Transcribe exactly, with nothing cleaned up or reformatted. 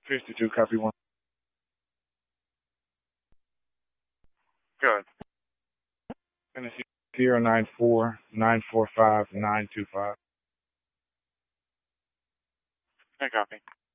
fifty-two, copy one. Good. Tennessee zero nine four nine four five nine two five. I copy.